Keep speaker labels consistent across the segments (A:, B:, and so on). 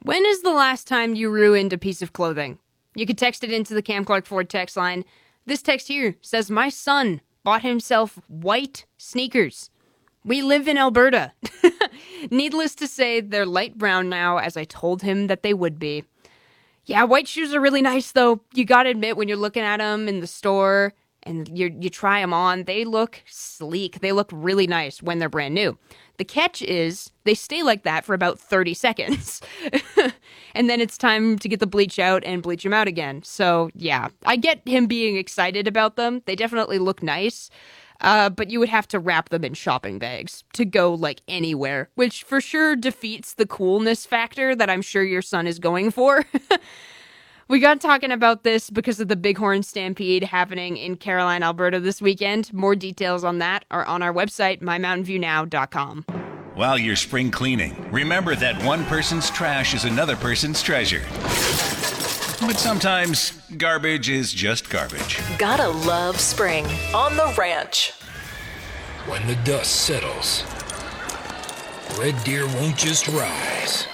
A: When is the last time you ruined a piece of clothing? You could text it into the Cam Clark Ford text line. This text here says, my son bought himself white sneakers. We live in Alberta. Needless to say, they're light brown now, as I told him that they would be. Yeah, white shoes are really nice, though. You gotta admit, when you're looking at them in the store and you try them on, they look sleek. They look really nice when they're brand new. The catch is they stay like that for about 30 seconds. And then it's time to get the bleach out and bleach them out again. So, yeah, I get him being excited about them. They definitely look nice. But you would have to wrap them in shopping bags to go, like, anywhere, which for sure defeats the coolness factor that I'm sure your son is going for. We got talking about this because of the Bighorn Stampede happening in Caroline, Alberta this weekend. More details on that are on our website, mymountainviewnow.com.
B: While you're spring cleaning, remember that one person's trash is another person's treasure. But sometimes garbage is just garbage.
C: Gotta love spring on the ranch.
D: When the dust settles, red deer won't just rise.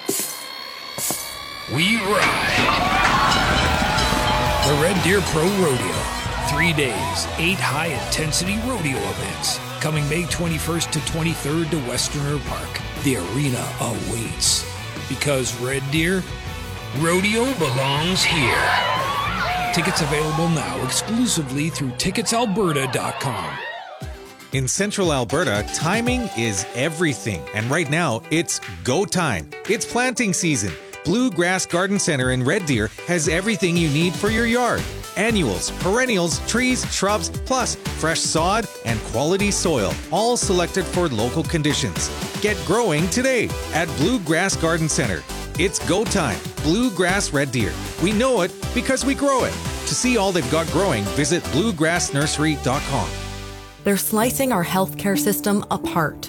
D: We ride. The Red Deer Pro Rodeo. 3 days, 8 high-intensity rodeo events. Coming May 21st to 23rd to Westerner Park. The arena awaits. Because Red Deer, rodeo belongs here. Tickets available now exclusively through ticketsalberta.com.
E: In Central Alberta, timing is everything. And right now, it's go time. It's planting season. Bluegrass Garden Center in Red Deer has everything you need for your yard. Annuals, perennials, trees, shrubs, plus fresh sod and quality soil, all selected for local conditions. Get growing today at Bluegrass Garden Center. It's go time. Bluegrass Red Deer. We know it because we grow it. To see all they've got growing, visit bluegrassnursery.com.
F: They're slicing our healthcare system apart.